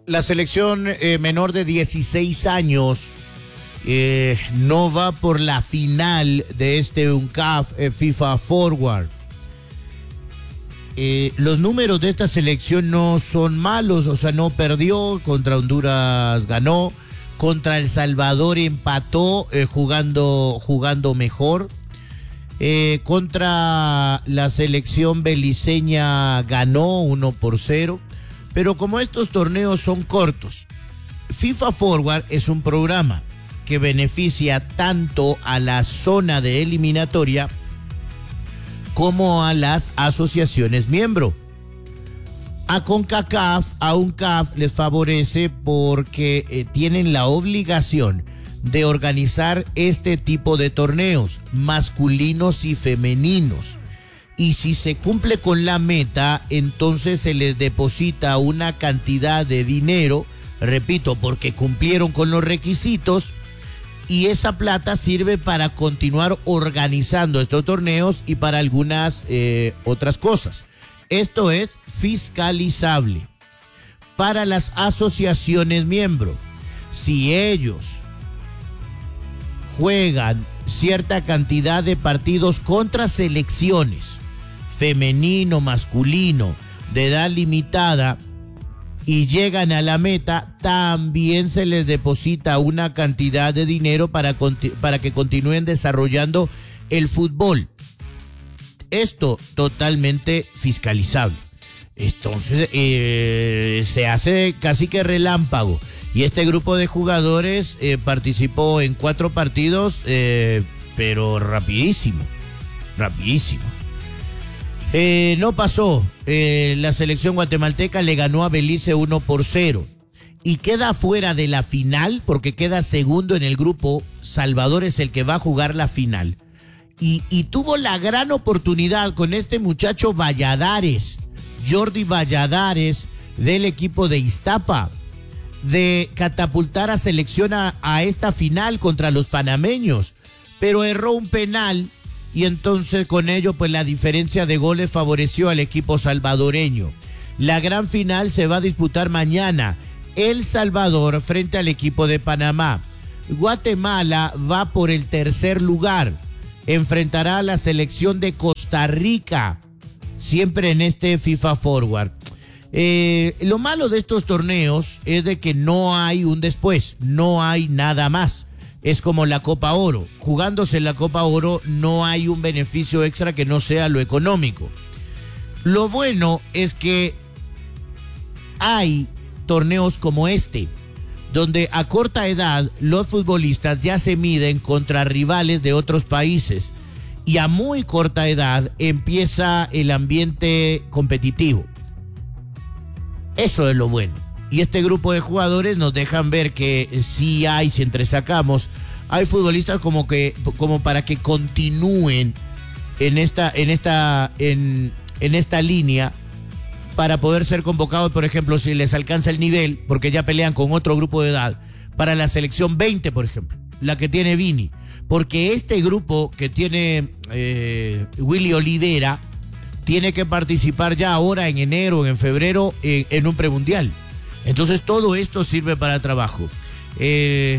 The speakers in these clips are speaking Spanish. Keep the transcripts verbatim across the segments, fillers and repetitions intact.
La selección eh, menor de dieciséis años eh, no va por la final de este UNCAF eh, FIFA Forward. Eh, los números de esta selección no son malos, o sea, no perdió, contra Honduras ganó, contra El Salvador empató eh, jugando, jugando mejor, eh, contra la selección beliceña ganó uno por cero. Pero como estos torneos son cortos, FIFA Forward es un programa que beneficia tanto a la zona de eliminatoria como a las asociaciones miembro. A CONCACAF, a UNCAF les favorece porque eh, tienen la obligación de organizar este tipo de torneos masculinos y femeninos. Y si se cumple con la meta, entonces se les deposita una cantidad de dinero, repito, porque cumplieron con los requisitos, y esa plata sirve para continuar organizando estos torneos y para algunas eh, otras cosas. Esto es fiscalizable. Para las asociaciones miembros, si ellos juegan cierta cantidad de partidos contra selecciones, femenino, masculino, de edad limitada, y llegan a la meta, también se les deposita una cantidad de dinero para, para que continúen desarrollando el fútbol. Esto totalmente fiscalizable. Entonces eh, se hace casi que relámpago. Y este grupo de jugadores eh, participó en cuatro partidos, eh, pero rapidísimo, rapidísimo. Eh, no pasó, eh, la selección guatemalteca le ganó a Belice uno por cero y queda fuera de la final porque queda segundo en el grupo. Salvador es el que va a jugar la final y, y tuvo la gran oportunidad con este muchacho Valladares, Jordi Valladares, del equipo de Iztapa, de catapultar a selección a, a esta final contra los panameños, pero erró un penal. Y entonces con ello pues la diferencia de goles favoreció al equipo salvadoreño. La gran final se va a disputar mañana. El Salvador frente al equipo de Panamá. Guatemala va por el tercer lugar. Enfrentará a la selección de Costa Rica. Siempre en este FIFA Forward. Eh, lo malo de estos torneos es de que no hay un después. No hay nada más. Es como la Copa Oro. Jugándose la Copa Oro no hay un beneficio extra que no sea lo económico. Lo bueno es que hay torneos como este, donde a corta edad los futbolistas ya se miden contra rivales de otros países y a muy corta edad empieza el ambiente competitivo. Eso es lo bueno. Y este grupo de jugadores nos dejan ver que sí hay, si entresacamos, hay futbolistas como que, como para que continúen en esta, en esta, en, en esta línea para poder ser convocados, por ejemplo, si les alcanza el nivel, porque ya pelean con otro grupo de edad, para la selección veinte, por ejemplo, la que tiene Vini. Porque este grupo que tiene eh, Willy Olivera tiene que participar ya ahora en enero, en febrero, en, en un premundial. Entonces todo esto sirve para trabajo. Eh,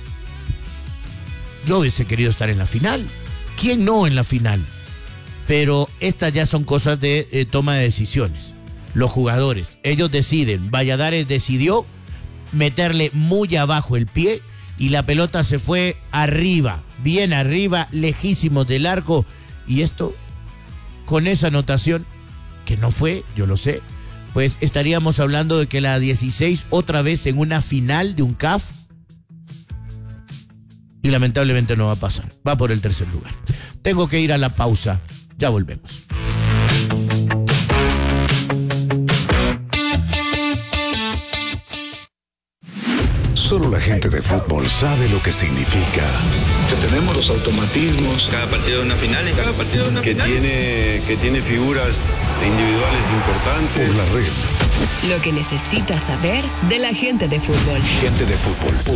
yo hubiese querido estar en la final. ¿Quién no en la final? Pero estas ya son cosas de eh, toma de decisiones. Los jugadores, ellos deciden. Valladares decidió meterle muy abajo el pie y la pelota se fue arriba, bien arriba, lejísimos del arco. Y esto, con esa anotación, que no fue, yo lo sé, pues estaríamos hablando de que la dieciséis otra vez en una final de un C A F y lamentablemente no va a pasar, va por el tercer lugar. Tengo que ir a la pausa, ya volvemos. Solo la gente de fútbol sabe lo que significa. Que tenemos los automatismos. Cada partido de una final y cada partido de una que final. Tiene, que tiene figuras individuales importantes. Por la red. Lo que necesitas saber de la gente de fútbol. Gente de fútbol.